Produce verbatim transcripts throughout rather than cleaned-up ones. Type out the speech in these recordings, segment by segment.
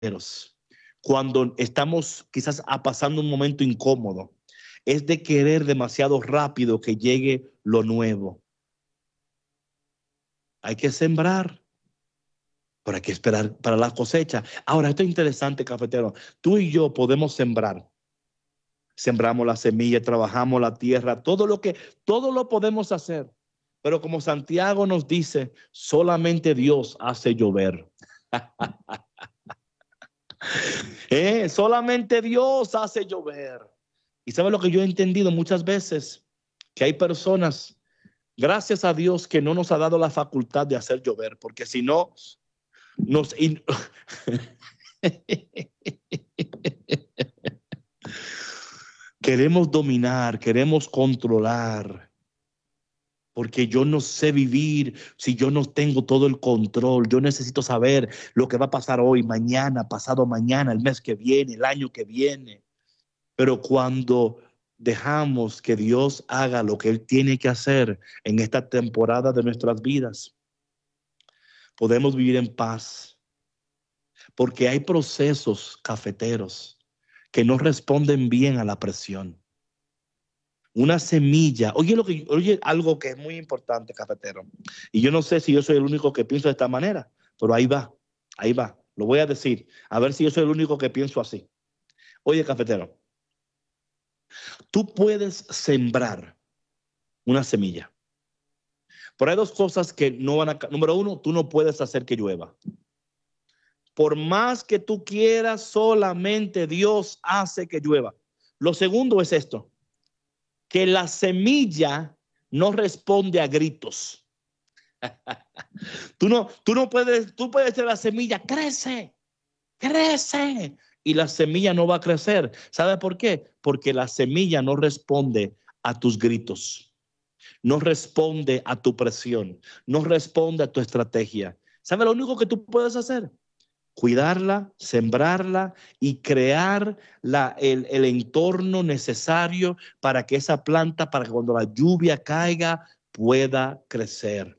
cuando estamos quizás a pasando un momento incómodo, es de querer demasiado rápido que llegue lo nuevo. Hay que sembrar, pero hay que esperar para la cosecha. Ahora, esto es interesante, cafetero. Tú y yo podemos sembrar. Sembramos la semilla, trabajamos la tierra, todo lo que, todo lo podemos hacer. Pero como Santiago nos dice, solamente Dios hace llover. eh, solamente Dios hace llover. Y ¿sabes lo que yo he entendido muchas veces? Que hay personas, gracias a Dios, que no nos ha dado la facultad de hacer llover, porque si no, nos... In... queremos dominar, queremos controlar. Porque yo no sé vivir si yo no tengo todo el control. Yo necesito saber lo que va a pasar hoy, mañana, pasado mañana, el mes que viene, el año que viene. Pero cuando dejamos que Dios haga lo que Él tiene que hacer en esta temporada de nuestras vidas, podemos vivir en paz. Porque hay procesos cafeteros que no responden bien a la presión. Una semilla, oye, lo que, oye, algo que es muy importante, cafetero. Y yo no sé si yo soy el único que pienso de esta manera, pero ahí va, ahí va. Lo voy a decir, a ver si yo soy el único que pienso así. Oye, cafetero, tú puedes sembrar una semilla, pero hay dos cosas que no van a... Número uno, tú no puedes hacer que llueva. Por más que tú quieras, solamente Dios hace que llueva. Lo segundo es esto, que la semilla no responde a gritos. Tú no, tú no puedes, tú puedes decir a la semilla, crece, crece, y la semilla no va a crecer. ¿Sabe por qué? Porque la semilla no responde a tus gritos, no responde a tu presión, no responde a tu estrategia. ¿Sabe lo único que tú puedes hacer? Cuidarla, sembrarla y crear la, el, el entorno necesario para que esa planta, para que cuando la lluvia caiga, pueda crecer.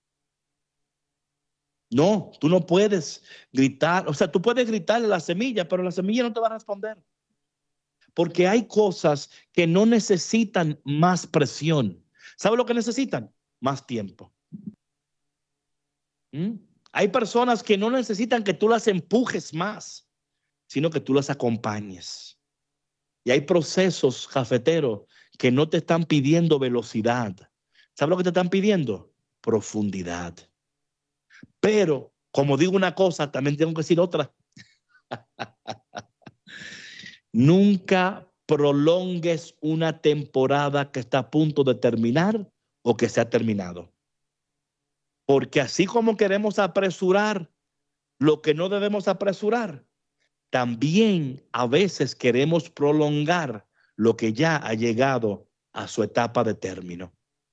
No, tú no puedes gritar, o sea, tú puedes gritarle a la semilla, pero la semilla no te va a responder. Porque hay cosas que no necesitan más presión. ¿Sabe lo que necesitan? Más tiempo. ¿Mm? Hay personas que no necesitan que tú las empujes más, sino que tú las acompañes. Y hay procesos, cafeteros, que no te están pidiendo velocidad. ¿Sabes lo que te están pidiendo? Profundidad. Pero, como digo una cosa, también tengo que decir otra. Nunca prolongues una temporada que está a punto de terminar o que se ha terminado. Porque así como queremos apresurar lo que no debemos apresurar, también a veces queremos prolongar lo que ya ha llegado a su etapa de término.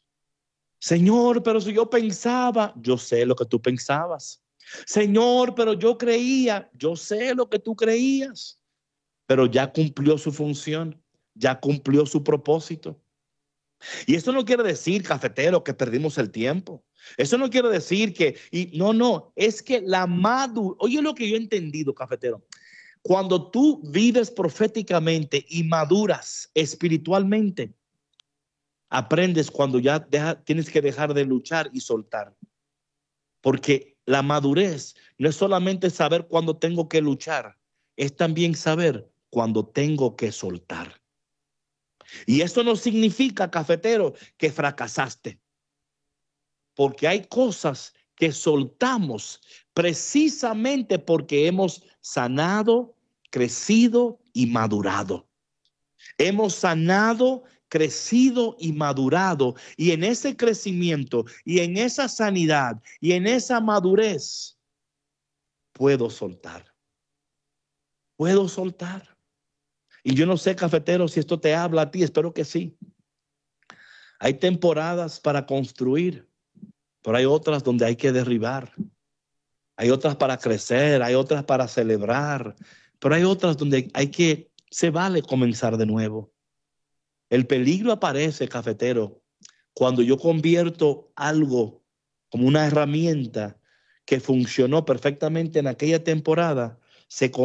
Señor, pero si yo pensaba, yo sé lo que tú pensabas. Señor, pero yo creía, yo sé lo que tú creías. Pero ya cumplió su función, ya cumplió su propósito. Y eso no quiere decir, cafetero, que perdimos el tiempo. Eso no quiere decir que, y no, no, es que la madurez, oye lo que yo he entendido, cafetero, cuando tú vives proféticamente y maduras espiritualmente, aprendes cuando ya deja, tienes que dejar de luchar y soltar. Porque la madurez no es solamente saber cuándo tengo que luchar, es también saber cuando tengo que soltar. Y eso no significa, cafetero, que fracasaste. Porque hay cosas que soltamos precisamente porque hemos sanado, crecido y madurado. Hemos sanado, crecido y madurado. Y en ese crecimiento y en esa sanidad y en esa madurez, puedo soltar. Puedo soltar. Y yo no sé, cafetero, si esto te habla a ti, espero que sí. Hay temporadas para construir, pero hay otras donde hay que derribar. Hay otras para crecer, hay otras para celebrar, pero hay otras donde hay que, se vale comenzar de nuevo. El peligro aparece, cafetero, cuando yo convierto algo como una herramienta que funcionó perfectamente en aquella temporada, se